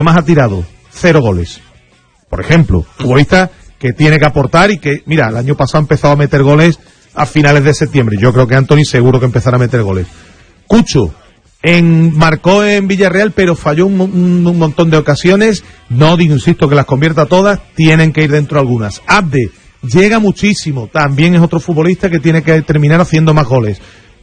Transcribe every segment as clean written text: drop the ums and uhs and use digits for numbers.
más ha tirado 0 goles. Por ejemplo, futbolista que tiene que aportar y que, mira, el año pasado ha empezado a meter goles a finales de septiembre. Yo creo que Antony seguro que empezará a meter goles. Cucho marcó en Villarreal, pero falló un montón de ocasiones. No digo, insisto, que las convierta todas, tienen que ir dentro algunas. Abde llega muchísimo, también es otro futbolista que tiene que terminar haciendo más goles.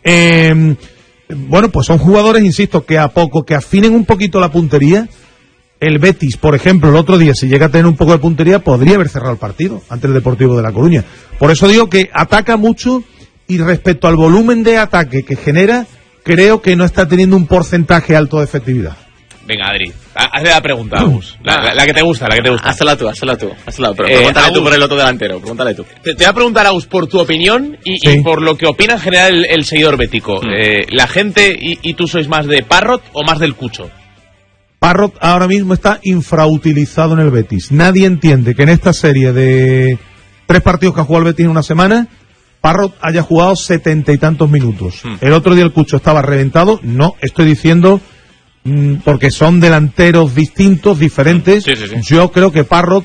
Bueno, pues son jugadores, insisto, que a poco que afinen un poquito la puntería. El Betis, por ejemplo, el otro día, si llega a tener un poco de puntería, podría haber cerrado el partido ante el Deportivo de La Coruña. Por eso digo que ataca mucho, y respecto al volumen de ataque que genera, creo que no está teniendo un porcentaje alto de efectividad. Venga, Adri, hazle la pregunta, Agus. La que te gusta, Hazla tú. Pero pregúntale tú por el otro delantero, pregúntale tú. Te voy a preguntar, Agus, por tu opinión y por lo que opina en general el seguidor bético. ¿La gente y tú sois más de Parrot o más del Cucho? Parrot ahora mismo está infrautilizado en el Betis. Nadie entiende que en esta serie de 3 partidos que ha jugado el Betis en una semana, Parrot haya jugado 70 y tantos minutos. El otro día el Cucho estaba reventado. No estoy diciendo porque son delanteros distintos, diferentes. Sí. Yo creo que Parrot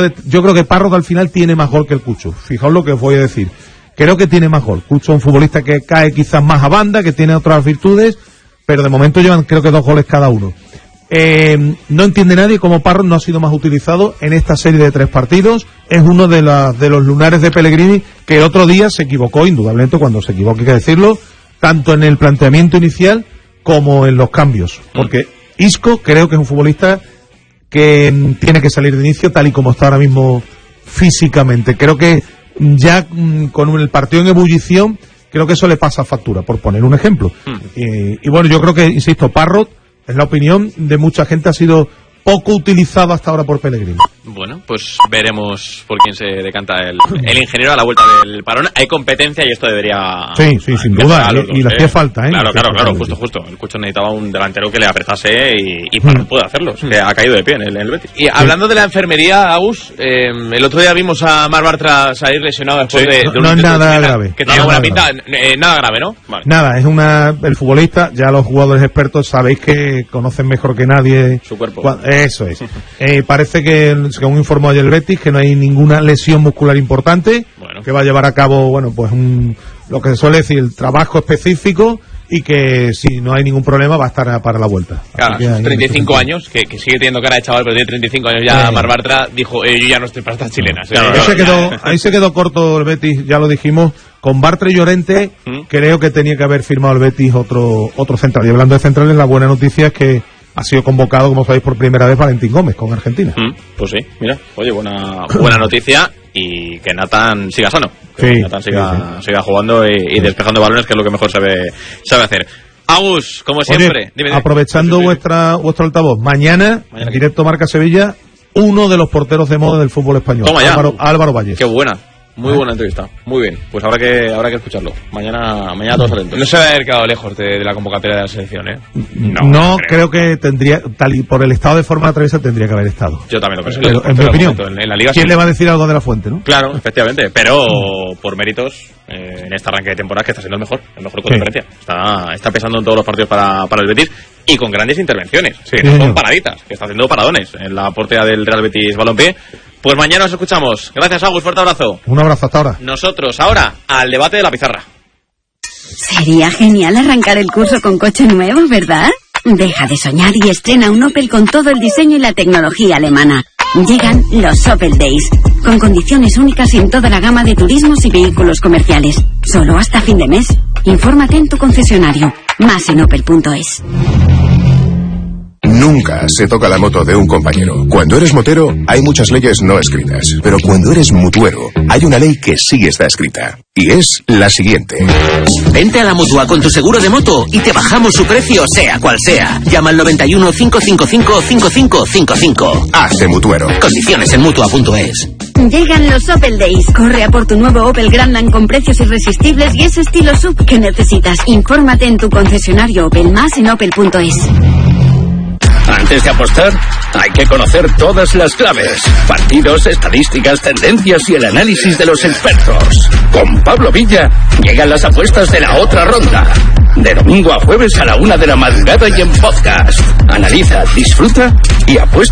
al final tiene más gol que el Cucho. Fijaos lo que os voy a decir. Creo que tiene más gol. Cucho es un futbolista que cae quizás más a banda, que tiene otras virtudes, pero de momento llevan creo que 2 goles cada uno. No entiende nadie cómo Parrot no ha sido más utilizado en esta serie de 3 partidos. Es uno de los lunares de Pellegrini, que el otro día se equivocó, indudablemente, cuando se equivoca hay que decirlo, tanto en el planteamiento inicial como en los cambios, porque Isco creo que es un futbolista que tiene que salir de inicio tal y como está ahora mismo físicamente. Creo que ya con el partido en ebullición, creo que eso le pasa factura, por poner un ejemplo. Y bueno, yo creo que, insisto, Parrot, es la opinión de mucha gente, ha sido poco utilizado hasta ahora por Pellegrini. Bueno, pues veremos por quién se decanta el ingeniero a la vuelta del parón. Hay competencia y esto debería... Sí, sin duda, y le hacía falta, ¿eh? Claro, justo. El Cucho necesitaba un delantero que le apretase y Parón puede hacerlo. Que ha caído de pie en el Betis. Y hablando de la enfermería, Agus, el otro día vimos a Mar Bartra salir lesionado después de no es nada grave. Que tiene buena pinta, nada grave, ¿no? Vale. Nada, es el futbolista, ya los jugadores expertos sabéis que conocen mejor que nadie su cuerpo. Eso es. Parece que, según informó ayer el Betis, que no hay ninguna lesión muscular importante, que va a llevar a cabo, pues lo que se suele decir, el trabajo específico, y que si no hay ningún problema va a estar para la vuelta. Claro, 35 años, que sigue teniendo cara de chaval, pero tiene 35 años ya. Mar Bartra dijo, yo ya no estoy para estas chilenas. Ahí se quedó corto el Betis, ya lo dijimos. Con Bartra y Llorente, creo que tenía que haber firmado el Betis otro central. Y hablando de centrales, la buena noticia es que ha sido convocado, como sabéis, por primera vez Valentín Gómez con Argentina. Pues sí, mira, oye, buena noticia, y que Nathan siga sano. Que Nathan siga jugando y despejando balones, que es lo que mejor sabe hacer. Agus, como siempre. Dime. Aprovechando vuestro altavoz, mañana en directo Marca Sevilla, uno de los porteros de moda del fútbol español, Álvaro Valles. Qué buena. Muy buena entrevista, muy bien. Pues habrá que escucharlo. Mañana todos atentos. No se va a haber quedado lejos de la convocatoria de la selección, ¿eh? No creo que tendría, tal y por el estado de forma atraviesa, tendría que haber estado. Yo también lo creo. En mi opinión, en la Liga ¿quién le va a decir algo de la Fuente, no? Claro, efectivamente, pero por méritos, en este arranque de temporada, que está siendo el mejor con diferencia. Está pesando en todos los partidos para el Betis, y con grandes intervenciones. No son paraditas, que está haciendo paradones en la portería del Real Betis Balompié. Pues mañana nos escuchamos. Gracias, Agus, fuerte abrazo. Un abrazo, hasta ahora. Nosotros ahora al debate de la pizarra. Sería genial arrancar el curso con coche nuevo, ¿verdad? Deja de soñar y estrena un Opel con todo el diseño y la tecnología alemana. Llegan los Opel Days, con condiciones únicas en toda la gama de turismos y vehículos comerciales. Solo hasta fin de mes. Infórmate en tu concesionario. Más en opel.es. Nunca se toca la moto de un compañero. Cuando eres motero, hay muchas leyes no escritas. Pero cuando eres mutuero, hay una ley que sí está escrita. Y es la siguiente. Vente a la Mutua con tu seguro de moto y te bajamos su precio, sea cual sea. Llama al 91 555 5555. Hazte mutuero. Condiciones en Mutua.es. Llegan los Opel Days. Corre a por tu nuevo Opel Grandland con precios irresistibles y ese estilo SUV que necesitas. Infórmate en tu concesionario Opel, más en opel.es. Antes de apostar, hay que conocer todas las claves, partidos, estadísticas, tendencias y el análisis de los expertos. Con Pablo Villa llegan las apuestas de la otra ronda. De domingo a jueves a la 1 de la madrugada y en podcast. Analiza, disfruta y apuesta.